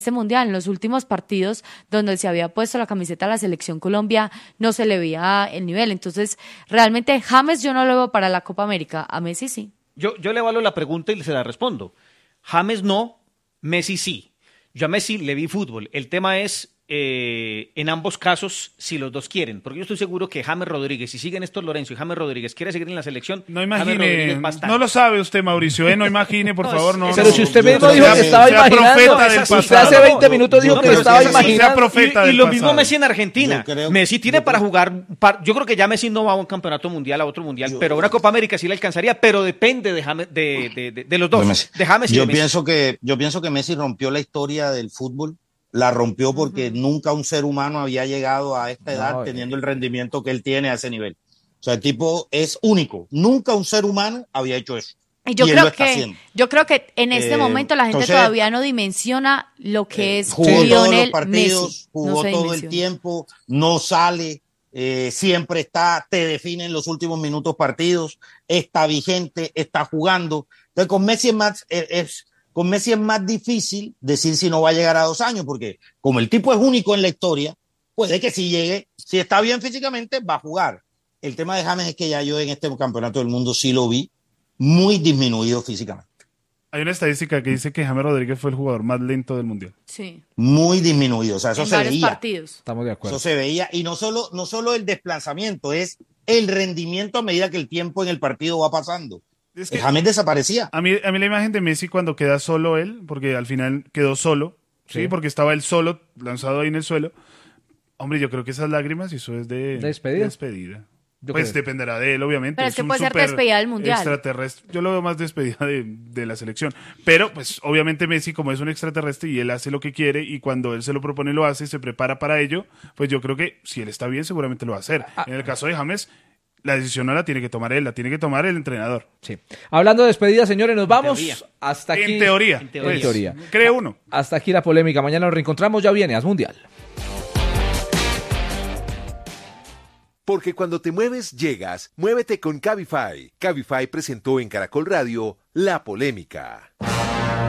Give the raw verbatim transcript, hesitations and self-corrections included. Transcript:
este mundial, en los últimos partidos donde se había puesto la camiseta de la selección Colombia, no se le veía el nivel. Entonces, realmente James yo no lo veo para la Copa América, a Messi sí. Yo, yo le evalúo la pregunta y se la respondo. James no, Messi sí. Yo a Messi le vi fútbol. El tema es, eh, en ambos casos, si los dos quieren. Porque yo estoy seguro que James Rodríguez, si sigue Néstor Lorenzo y James Rodríguez quiere seguir en la selección, no James imagine, va a estar. no lo sabe usted, Mauricio, ¿eh? No imagine, por No, favor, no. Pero no, si usted no, mismo no, dijo sea- que estaba sea imaginando, profeta del usted pasado. hace veinte minutos dijo No, que pero estaba es así, sea imaginando. profeta Y, y del lo mismo pasado. Messi en Argentina. Yo creo- Messi tiene yo para creo- jugar, par- yo creo que ya Messi no va a un campeonato mundial, a otro mundial, Yo- pero una Copa América sí le alcanzaría, pero depende de, James- de, de, de, de los dos, de Messi. de James y Yo de Messi. pienso que yo pienso que Messi rompió la historia del fútbol, la rompió porque Ujú. nunca un ser humano había llegado a esta edad No, teniendo el rendimiento que él tiene a ese nivel. O sea, el tipo es único. Nunca un ser humano había hecho eso. Y yo Y él creo lo está que haciendo. yo creo que en este Eh, momento la gente entonces, todavía no dimensiona lo que es Jugó todos los Lionel partidos, Messi. jugó No se todo el dimensiona. tiempo, no sale, eh, siempre está, te define en los últimos minutos partidos, está vigente, está jugando. Entonces con Messi es más, es, es- con Messi es más difícil decir si no va a llegar a dos años, porque como el tipo es único en la historia, puede que si llegue, si está bien físicamente, va a jugar. El tema de James es que ya yo en este campeonato del mundo sí lo vi muy disminuido físicamente. Hay una estadística que dice que James Rodríguez fue el jugador más lento del mundial. Sí. Muy disminuido. O sea, eso En se varios veía. partidos. Estamos de acuerdo. Eso se veía. Y no solo, no solo el desplazamiento, es el rendimiento a medida que el tiempo en el partido va pasando. Es que James desaparecía. a mí, a mí la imagen de Messi cuando queda solo él, porque al final quedó solo, sí, Sí. porque estaba él solo, lanzado ahí en el suelo. Hombre, yo creo que esas lágrimas, eso es de ¿Despedida? despedida. Yo Pues creo. dependerá de él, obviamente. Pero es que un puede ser súper despedida del Mundial. Extraterrestre. Yo lo veo más despedida de, de la selección. Pero, pues, obviamente Messi, como es un extraterrestre y él hace lo que quiere y cuando él se lo propone lo hace y se prepara para ello, pues yo creo que si él está bien, seguramente lo va a hacer. Ah. En el caso de James, la decisión no la tiene que tomar él, la tiene que tomar el entrenador. Sí. Hablando de despedida, señores, nos vamos teoría. hasta aquí. En teoría. En teoría. pues, En teoría. Cree uno. Hasta aquí la polémica. Mañana nos reencontramos. Ya viene Haz Mundial. Porque cuando te mueves, llegas. Muévete con Cabify. Cabify presentó en Caracol Radio La Polémica.